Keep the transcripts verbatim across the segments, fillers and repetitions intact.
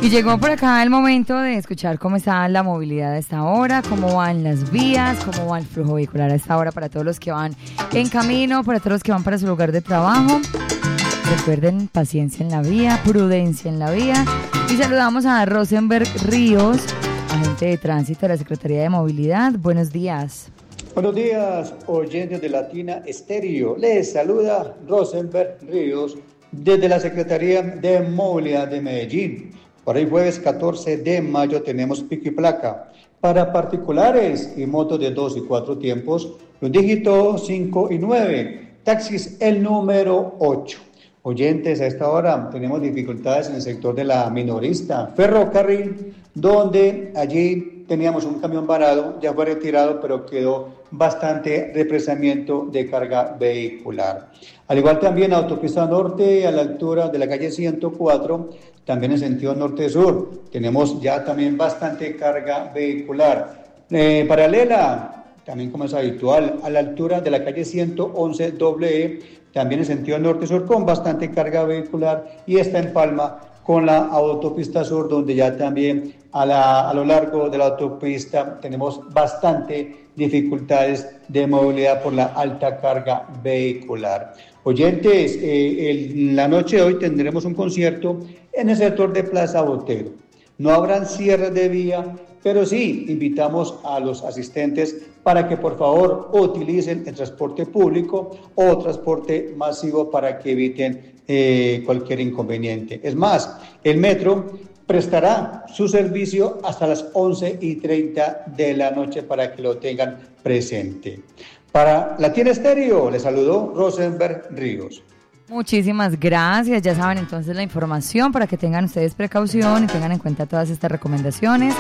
Y llegó por acá el momento de escuchar cómo está la movilidad a esta hora, cómo van las vías, cómo va el flujo vehicular a esta hora para todos los que van en camino, para todos los que van para su lugar de trabajo. Recuerden, paciencia en la vía, prudencia en la vía. Y saludamos a Rosenberg Ríos, agente de tránsito de la Secretaría de Movilidad. Buenos días. Buenos días, oyentes de Latina Estéreo. Les saluda Rosenberg Ríos desde la Secretaría de Movilidad de Medellín. Para el jueves catorce de mayo tenemos pico y placa. Para particulares y motos de dos y cuatro tiempos, los dígitos cinco y nueve. Taxis el número ocho. Oyentes, a esta hora tenemos dificultades en el sector de la minorista Ferrocarril, donde allí teníamos un camión varado, ya fue retirado, pero quedó bastante represamiento de carga vehicular. Al igual también autopista norte, a la altura de la calle ciento cuatro, también en sentido norte-sur, tenemos ya también bastante carga vehicular. Eh, paralela, también como es habitual, a la altura de la calle ciento once doble E, también en sentido norte-sur con bastante carga vehicular, y está en Palma con la autopista sur, donde ya también a, la, a lo largo de la autopista tenemos bastante dificultades de movilidad por la alta carga vehicular. Oyentes, eh, en la noche de hoy tendremos un concierto en el sector de Plaza Botero. No habrán cierres de vía, pero sí invitamos a los asistentes para que por favor utilicen el transporte público o transporte masivo para que eviten eh, cualquier inconveniente. Es más, el metro prestará su servicio hasta las once y treinta de la noche para que lo tengan presente. Para Latina Estéreo, les saludó Rosenberg Ríos. Muchísimas gracias, ya saben entonces la información para que tengan ustedes precaución y tengan en cuenta todas estas recomendaciones.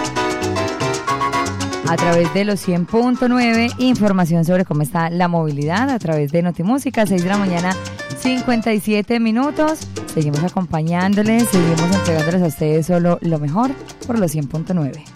A través de los cien punto nueve, información sobre cómo está la movilidad a través de Notimúsica, seis de la mañana, cincuenta y siete minutos. Seguimos acompañándoles, seguimos entregándoles a ustedes solo lo mejor por los cien punto nueve.